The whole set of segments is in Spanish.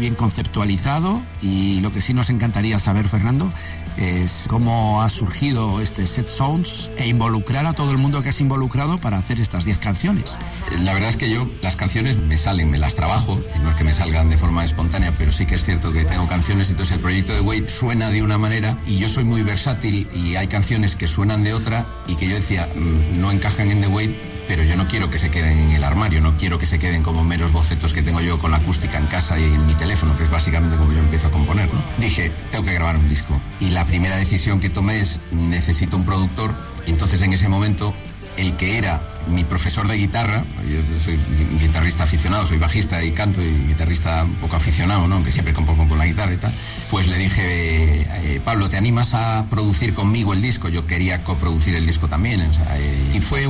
bien conceptualizado, y lo que sí nos encantaría saber, Fernando, es cómo ha surgido este Set Sounds e involucrar a todo el mundo que has involucrado para hacer estas 10 canciones. La verdad es que yo las canciones me salen, me las trabajo, no es que me salgan de forma espontánea, pero sí que es cierto que tengo canciones, entonces el proyecto de Wade suena de una manera y yo soy muy versátil y hay canciones que suenan de otra y que yo decía, no encajan en The Wade, pero yo no quiero que se queden en el armario, no quiero que se queden como meros bocetos que tengo yo con la acústica en casa y en mi teléfono, que es básicamente como yo empiezo a componer, ¿no? Dije, tengo que grabar un disco. Y la primera decisión que tomé es, necesito un productor. Y entonces en ese momento, el que era mi profesor de guitarra, yo soy guitarrista aficionado, soy bajista y canto y guitarrista un poco aficionado, ¿no? Aunque siempre compongo con la guitarra y tal, pues le dije, Pablo, ¿te animas a producir conmigo el disco? Yo quería coproducir el disco también, o sea, y fue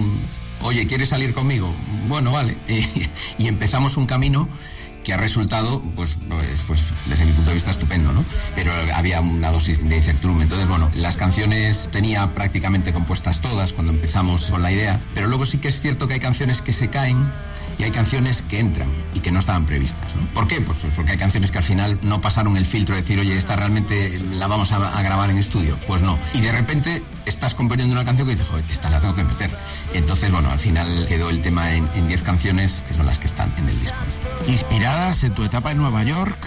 oye, ¿quieres salir conmigo? Bueno, vale. Y empezamos un camino que ha resultado, pues desde mi punto de vista, estupendo, ¿no? Pero había una dosis de incertidumbre. Entonces, bueno, las canciones tenía prácticamente compuestas todas cuando empezamos con la idea, pero luego sí que es cierto que hay canciones que se caen y hay canciones que entran y que no estaban previstas, ¿no? ¿Por qué? Pues porque hay canciones que al final no pasaron el filtro de decir, oye, esta realmente la vamos a grabar en estudio. Pues no. Y de repente estás componiendo una canción que dices, joder, esta la tengo que meter. Entonces, bueno, al final quedó el tema en 10 canciones, que son las que están en el disco. Inspiradas en tu etapa en Nueva York,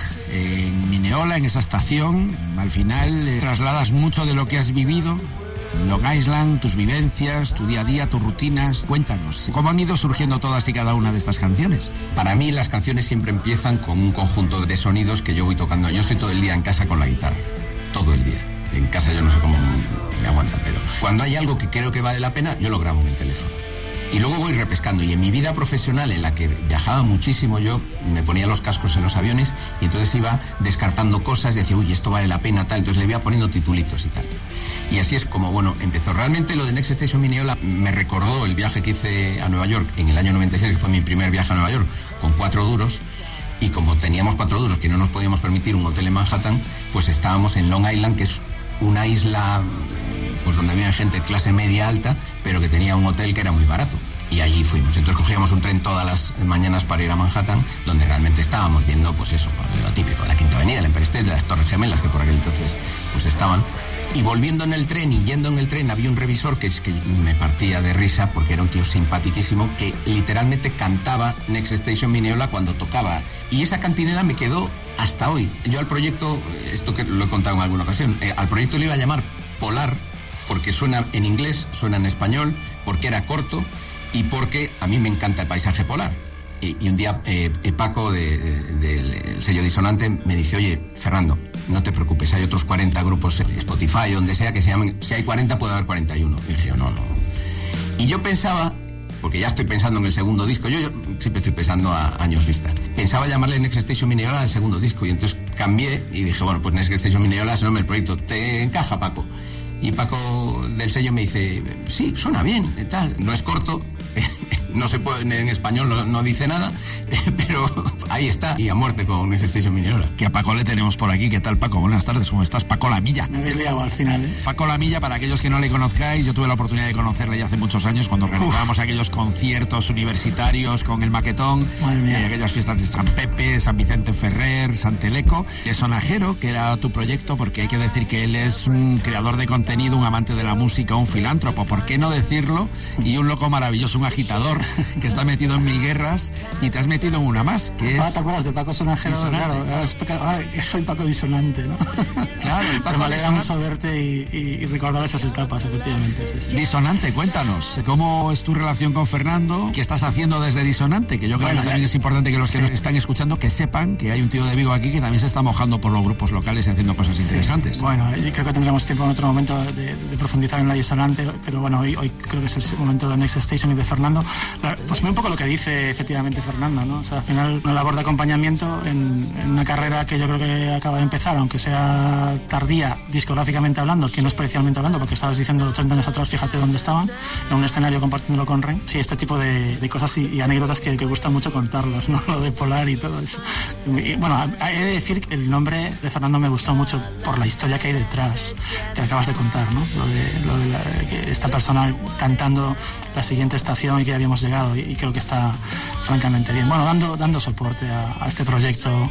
en Mineola, en esa estación, al final trasladas mucho de lo que has vivido, Long Island, tus vivencias, tu día a día, tus rutinas. Cuéntanos, ¿cómo han ido surgiendo todas y cada una de estas canciones? Para mí las canciones siempre empiezan con un conjunto de sonidos que yo voy tocando. Yo estoy todo el día en casa con la guitarra, todo el día. En casa yo no sé cómo me aguantan, pero cuando hay algo que creo que vale la pena, yo lo grabo en el teléfono. Y luego voy repescando, y en mi vida profesional, en la que viajaba muchísimo, yo me ponía los cascos en los aviones y entonces iba descartando cosas y decía, uy, esto vale la pena, tal, entonces le iba poniendo titulitos y tal. Y así es como, bueno, empezó. Realmente lo de Next Station Mineola me recordó el viaje que hice a Nueva York en el año 96, que fue mi primer viaje a Nueva York, con 4 duros, y como teníamos 4 duros que no nos podíamos permitir un hotel en Manhattan, pues estábamos en Long Island, que es una isla pues donde había gente de clase media alta, pero que tenía un hotel que era muy barato. Y allí fuimos. Entonces cogíamos un tren todas las mañanas para ir a Manhattan, donde realmente estábamos viendo, pues eso, lo típico, la Quinta Avenida, el Empire State, las Torres Gemelas, que por aquel entonces pues estaban. Y volviendo en el tren y yendo en el tren, había un revisor que me partía de risa, porque era un tío simpaticísimo, que literalmente cantaba Next Station Mineola cuando tocaba. Y esa cantinela me quedó hasta hoy. Yo al proyecto, esto que lo he contado en alguna ocasión, al proyecto le iba a llamar Polar, porque suena en inglés, suena en español, porque era corto y porque a mí me encanta el paisaje polar. Y un día Paco del sello Disonante me dice, oye, Fernando, no te preocupes, hay otros 40 grupos en Spotify, donde sea, que se llamen, si hay 40 puede haber 41. Y dije, no. Y yo pensaba, porque ya estoy pensando en el segundo disco, yo siempre estoy pensando a años vista, pensaba llamarle Next Station Mineola al segundo disco, y entonces cambié y dije, bueno, pues Next Station Mineola es el nombre del proyecto, ¿te encaja, Paco? Y Paco del sello me dice, sí, suena bien, tal, no es corto, no se puede, en español no dice nada, pero ahí está, y a muerte con Next Station Mineola. Que a Paco le tenemos por aquí. ¿Qué tal, Paco? Buenas tardes, ¿cómo estás? Paco Lamilla. Me habéis liado al final, ¿eh? Paco Lamilla, para aquellos que no le conozcáis, yo tuve la oportunidad de conocerle ya hace muchos años, cuando organizábamos aquellos conciertos universitarios con el Maquetón, aquellas fiestas de San Pepe, San Vicente Ferrer, San Teleco, de Sonajero, que era tu proyecto, porque hay que decir que él es un creador de contenido, un amante de la música, un filántropo, ¿por qué no decirlo? Y un loco maravilloso, un agitador, que está metido en 1000 guerras, y te has metido en una más, que es... ¿Te acuerdas de Paco Sonajero? Claro, soy Paco Disonante, ¿no? Claro, el Paco me alegra mucho verte y recordar esas etapas, efectivamente. Sí. Disonante, cuéntanos, ¿cómo es tu relación con Fernando? ¿Qué estás haciendo desde Disonante? Que yo creo que también es importante que los que nos están escuchando que sepan que hay un tío de Vigo aquí que también se está mojando por los grupos locales y haciendo cosas interesantes. Bueno, yo creo que tendremos tiempo en otro momento de profundizar en la Disonante, pero bueno, hoy creo que es el momento de Next Station y de Fernando. Pues un poco lo que dice efectivamente Fernando, ¿no? O sea, al final una labor de acompañamiento en una carrera que yo creo que acaba de empezar, aunque sea tardía discográficamente hablando, que no especialmente hablando, porque estabas diciendo 30 años atrás, fíjate dónde estaban, en un escenario compartiéndolo con Ren. Sí, este tipo de cosas y anécdotas que gusta mucho contarlas, ¿no? Lo de Polar y todo eso. Y, bueno, he de decir que el nombre de Fernando me gustó mucho por la historia que hay detrás, que acabas de contar, ¿no? Lo de esta persona cantando la siguiente estación y que ya habíamos llegado, y creo que está francamente bien. Bueno, dando soporte a este proyecto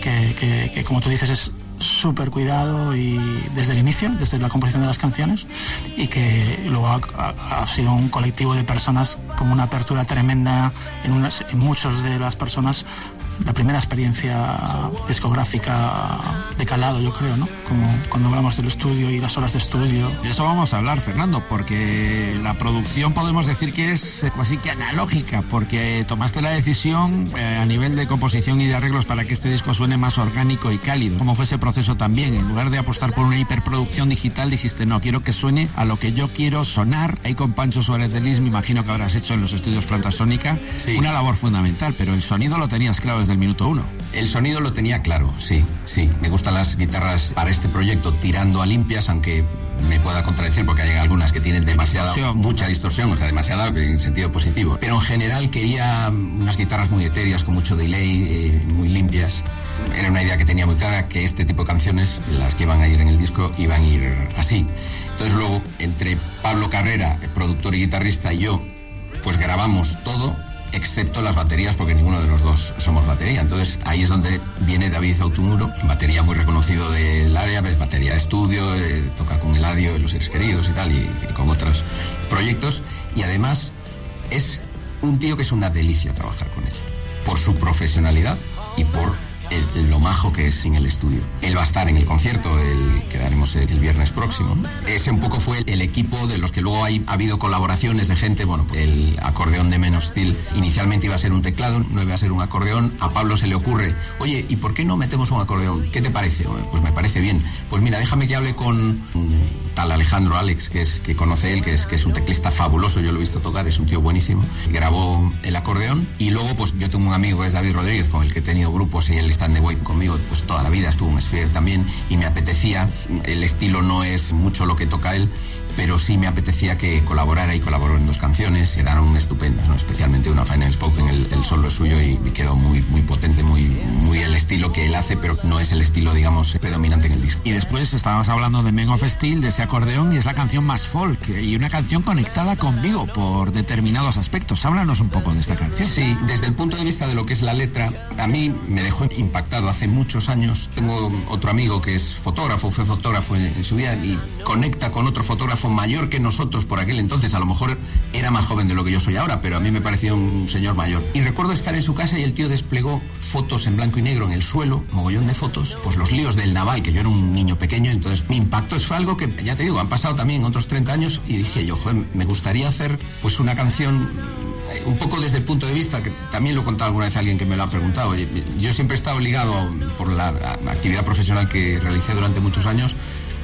que como tú dices es súper cuidado y desde el inicio, desde la composición de las canciones, y que luego ha sido un colectivo de personas con una apertura tremenda en muchos de las personas. La primera experiencia discográfica de calado, yo creo, ¿no? Como cuando hablamos del estudio y las horas de estudio. De eso vamos a hablar, Fernando, porque la producción podemos decir que es casi que analógica, porque tomaste la decisión a nivel de composición y de arreglos para que este disco suene más orgánico y cálido. ¿Cómo fue ese proceso también? En lugar de apostar por una hiperproducción digital, dijiste, no, quiero que suene a lo que yo quiero sonar. Ahí con Pancho Suárez de Lis, me imagino que habrás hecho en los estudios Planta Sónica, sí, una labor fundamental, pero el sonido lo tenías claro desde el minuto uno. El sonido lo tenía claro, sí. Me gustan las guitarras para este proyecto tirando a limpias, aunque me pueda contradecir porque hay algunas que tienen mucha distorsión, o sea, demasiada en sentido positivo. Pero en general quería unas guitarras muy etéreas, con mucho delay, muy limpias. Era una idea que tenía muy clara, que este tipo de canciones, las que iban a ir en el disco, iban a ir así. Entonces luego, entre Pablo Carrera, el productor y guitarrista, y yo, pues grabamos todo, excepto las baterías, porque ninguno de los dos somos batería. Entonces ahí es donde viene David Autumuro, batería muy reconocido del área, batería de estudio, toca con Eladio, Los Seres Queridos y tal, y con otros proyectos, y además es un tío que es una delicia trabajar con él, por su profesionalidad y por lo majo que es en el estudio. Él va a estar en el concierto que daremos el viernes próximo, ¿no? Ese un poco fue el equipo de los que luego ha habido colaboraciones de gente. Bueno, el acordeón de Men of Steel inicialmente iba a ser un teclado, no iba a ser un acordeón. A Pablo se le ocurre, oye, ¿y por qué no metemos un acordeón? ¿Qué te parece? Pues me parece bien. Pues mira, déjame que hable con tal Alejandro Alex, que conoce él, que es un teclista fabuloso, yo lo he visto tocar, es un tío buenísimo. Grabó el acordeón y luego pues yo tengo un amigo que es David Rodríguez, con el que he tenido grupos, y él está en The White conmigo pues toda la vida, estuvo en Sphere también, y me apetecía, el estilo no es mucho lo que toca él, pero sí me apetecía que colaborara, y colaboró en 2 canciones, quedaron estupendas, ¿no? Especialmente una Fine and Spoken, el solo es suyo y quedó muy, muy potente, muy el estilo que él hace, pero no es el estilo, digamos, predominante en el disco. Y después estábamos hablando de Men of Steel, de ese acordeón, y es la canción más folk, y una canción conectada conmigo por determinados aspectos. Háblanos un poco de esta canción. Sí, desde el punto de vista de lo que es la letra, a mí me dejó impactado hace muchos años. Tengo otro amigo que es fotógrafo, fue fotógrafo en su vida, y conecta con otro fotógrafo mayor que nosotros por aquel entonces. A lo mejor era más joven de lo que yo soy ahora, pero a mí me parecía un señor mayor. Y recuerdo estar en su casa y el tío desplegó fotos en blanco y negro en el suelo, mogollón de fotos, pues los líos del naval, que yo era un niño pequeño, entonces me impactó. Eso fue algo que, ya te digo, han pasado también otros 30 años, y dije yo, joder, me gustaría hacer pues una canción un poco desde el punto de vista, que también lo he contado alguna vez a alguien que me lo ha preguntado. Yo siempre he estado ligado, por la actividad profesional que realicé durante muchos años,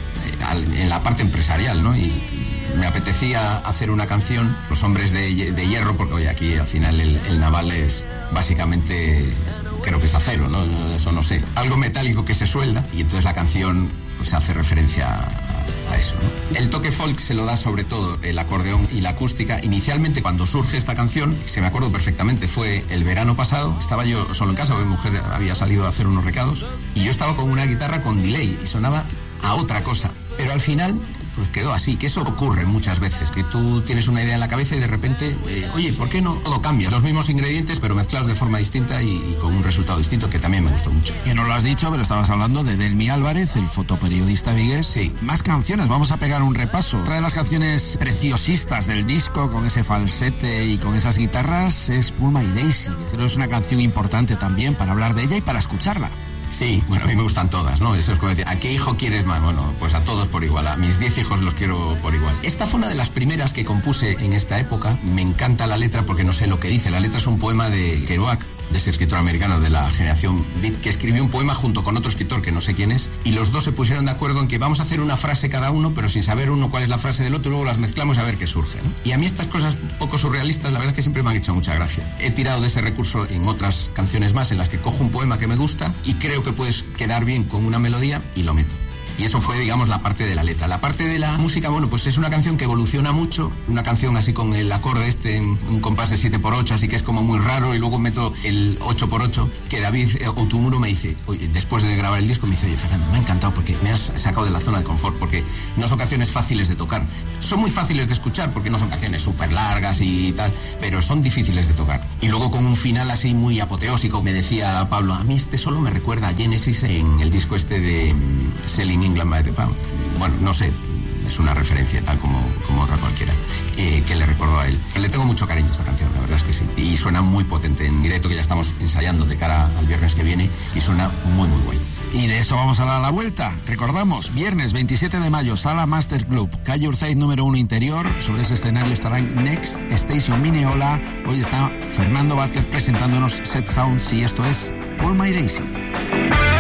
en la parte empresarial, ¿no? Y me apetecía hacer una canción, Los Hombres de Hierro, porque hoy aquí al final el naval es básicamente, creo que es acero, ¿no? Eso no sé. Algo metálico que se suelda, y entonces la canción pues hace referencia a eso, ¿no? El toque folk se lo da sobre todo el acordeón y la acústica. Inicialmente, cuando surge esta canción, se me acuerdo perfectamente, fue el verano pasado, estaba yo solo en casa, porque mi mujer había salido a hacer unos recados, y yo estaba con una guitarra con delay y sonaba a otra cosa, pero al final pues quedó así, que eso ocurre muchas veces, que tú tienes una idea en la cabeza y de repente, oye, ¿por qué no? Todo cambia, los mismos ingredientes pero mezclados de forma distinta y con un resultado distinto, que también me gustó mucho. Que no lo has dicho, pero estabas hablando de Delmi Álvarez, el fotoperiodista vigués. Sí. Más canciones, vamos a pegar un repaso. Otra de las canciones preciosistas del disco, con ese falsete y con esas guitarras, es Pulma y Daisy. Creo que es una canción importante también para hablar de ella y para escucharla. Sí, bueno, a mí me gustan todas, ¿no? Eso es como decir, ¿a qué hijo quieres más? Bueno, pues a todos por igual, a mis 10 hijos los quiero por igual. Esta fue una de las primeras que compuse en esta época. Me encanta la letra porque no sé lo que dice. La letra es un poema de Kerouac, de ese escritor americano de la generación Beat, que escribió un poema junto con otro escritor que no sé quién es, y los dos se pusieron de acuerdo en que vamos a hacer una frase cada uno, pero sin saber uno cuál es la frase del otro, y luego las mezclamos a ver qué surge, ¿no? Y a mí estas cosas poco surrealistas, la verdad es que siempre me han hecho mucha gracia. He tirado de ese recurso en otras canciones más, en las que cojo un poema que me gusta y creo que puedes quedar bien con una melodía y lo meto. Y eso fue, digamos, la parte de la letra. La parte de la música, bueno, pues es una canción que evoluciona mucho, una canción así con el acorde en un compás de 7/8, así que es como muy raro, y luego meto el 8/8, que David Otumuro me dice, oye, después de grabar el disco, me dice, oye, Fernando, me ha encantado porque me has sacado de la zona de confort, porque no son canciones fáciles de tocar. Son muy fáciles de escuchar, porque no son canciones súper largas y tal, pero son difíciles de tocar. Y luego con un final así muy apoteósico, me decía Pablo, a mí este solo me recuerda a Genesis en el disco de Selling England by the Pound. Bueno, no sé, es una referencia tal como otra cualquiera, que le recordó a él. Le tengo mucho cariño a esta canción, la verdad es que sí. Y suena muy potente en directo, que ya estamos ensayando de cara al viernes que viene, y suena muy, muy guay. Y de eso vamos a dar la vuelta. Recordamos, viernes 27 de mayo, Sala Master Club, calle Urzaid número 1 interior. Sobre ese escenario estarán Next Station Mineola. Hoy está Fernando Vázquez presentándonos Set Sounds, y esto es All My Daisy.